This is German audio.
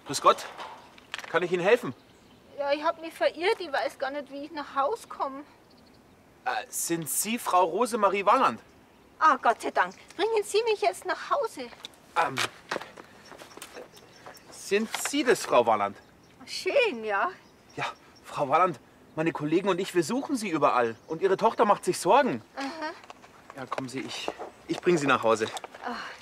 Grüß Gott. Kann ich Ihnen helfen? Ja, ich habe mich verirrt. Ich weiß gar nicht, wie ich nach Haus komme. Sind Sie Frau Rosemarie Walland? Ah, Gott sei Dank. Bringen Sie mich jetzt nach Hause. Sind Sie das, Frau Walland? Schön, ja. Ja, Frau Walland, meine Kollegen und ich, wir suchen Sie überall. Und Ihre Tochter macht sich Sorgen. Aha. Ja, kommen Sie, ich bringe Sie nach Hause. Ach,